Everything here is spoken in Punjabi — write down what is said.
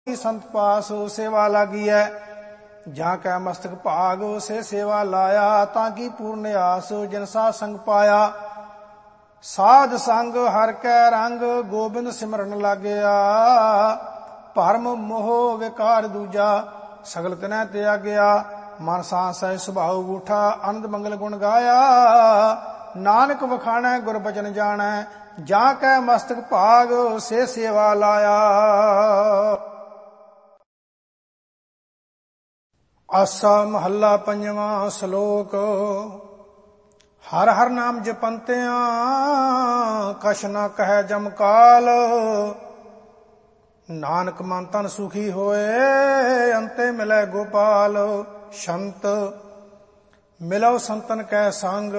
ਸੰਤ ਪਾਸ ਸੇਵਾ ਲਾਗੀਐ। ਜਾਂ ਕੈ ਮਸਤਕ ਭਾਗ ਸੇ ਸੇਵਾ ਲਾਇਆ। ਤਾਂ ਕੀ ਪੂਰਨ ਆਸ ਜਿਨ ਸਾਧ ਸੰਗ ਪਾਇਆ। ਸਾਧ ਸੰਗ ਹਰ ਕੈ ਰੰਗ ਗੋਬਿੰਦ ਸਿਮਰਨ ਲਾਗਿਆ। ਭਰਮ ਮੋਹ ਵਿਕਾਰ ਦੂਜਾ ਸਗਲ ਤਿਨੈ ਤਿਆਗਿਆ। ਮਨ ਸਾਂਸੈ ਸੁਭਾਉ ਗੂਠਾ ਆਨੰਦ ਮੰਗਲ ਗੁਣ ਗਾਇਆ। ਨਾਨਕ ਵਖਾਣੈ ਗੁਰ ਬਚਨ ਜਾਣੈ। ਜਾਂ ਕੈ ਮਸਤਕ ਭਾਗ ਸੇ ਸੇਵਾ ਲਾਇਆ। ਆਸਾ ਮਹੱਲਾ ਪੰਜਵਾਂ। ਸ਼ਲੋਕ। ਹਰ ਹਰ ਨਾਮ ਜਪੰਤਿਆਂ ਕਛ ਨ ਕਹਿ ਜਮ ਕਾਲ। ਨਾਨਕ ਮਨ ਤਨ ਸੁਖੀ ਹੋਏ ਅੰਤੇ ਮਿਲੈ ਗੋਪਾਲ। ਸੰਤ ਮਿਲੋ ਸੰਤਨ ਕੈ ਸੰਗ